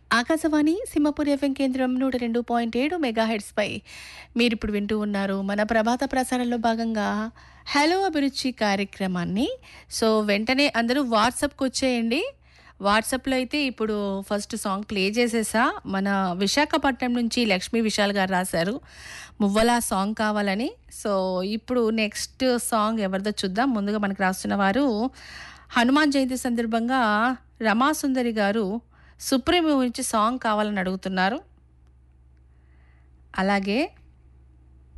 Akashvani Simhapur FM కేంద్రం 102.7 మెగాహెర్ట్స్పై మీరిప్పుడు వింటూ ఉన్నారు మన ప్రభాత ప్రసారంలో భాగంగా హలో అభిరుచి కార్యక్రమాన్ని. సో వెంటనే అందరూ వాట్సాప్కి వచ్చేయండి. వాట్సాప్లో అయితే ఇప్పుడు ఫస్ట్ సాంగ్ ప్లే చేసేసా. మన విశాఖపట్నం నుంచి లక్ష్మీ విశాల్ గారు రాశారు మువ్వలా సాంగ్ కావాలని. సో ఇప్పుడు నెక్స్ట్ సాంగ్ ఎవరిదో చూద్దాం. ముందుగా మనకు రాస్తున్న వారు హనుమాన్ జయంతి సందర్భంగా రమాసుందరి గారు సుప్రీం నుంచి సాంగ్ కావాలని అడుగుతున్నారు. అలాగే